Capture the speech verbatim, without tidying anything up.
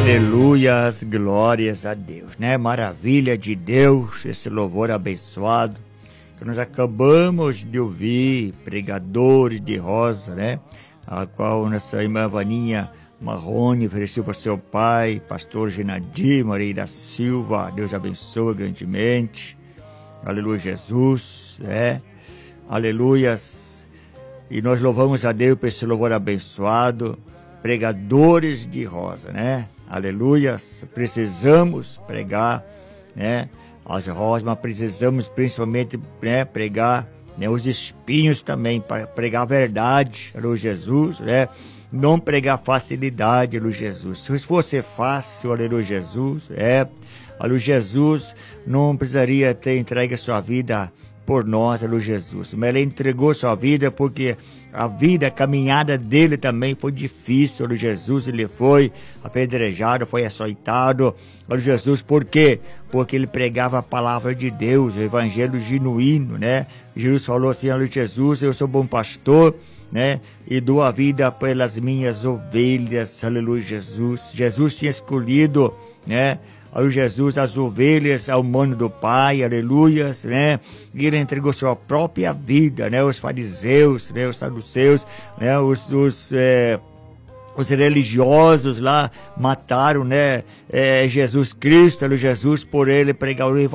Aleluias, glórias a Deus, né? Maravilha de Deus, esse louvor abençoado que nós acabamos de ouvir, pregadores de rosa, né? A qual nossa irmã Vaninha Marrone ofereceu para seu pai, pastor Genadir Maria da Silva. Deus abençoe grandemente. Aleluia, Jesus, né? Aleluias. E nós louvamos a Deus por esse louvor abençoado. Pregadores de rosa, né? Aleluias. Precisamos pregar, né? As rosas, mas precisamos principalmente, né, pregar, né, os espinhos também, para pregar a verdade, aleluia, Jesus, né? Não pregar facilidade, aleluia, Jesus. Se fosse fácil, aleluia, Jesus, é, aleluia, Jesus não precisaria ter entregue a sua vida por nós, aleluia, Jesus. Mas ele entregou sua vida porque a vida, a caminhada dele também foi difícil, aleluia, Jesus. Ele foi apedrejado, foi açoitado, aleluia, Jesus. Por quê? Porque ele pregava a palavra de Deus, o evangelho genuíno, né? Jesus falou assim, aleluia, Jesus, eu sou bom pastor, né? E dou a vida pelas minhas ovelhas, aleluia, Jesus. Jesus tinha escolhido, né? Aleluia, Jesus, as ovelhas ao mano do Pai, aleluias, né? E ele entregou sua própria vida, né? Os fariseus, né? Os saduceus, né? Os, os, é... os religiosos lá mataram, né? É, Jesus Cristo, aleluia, Jesus, por ele pregar o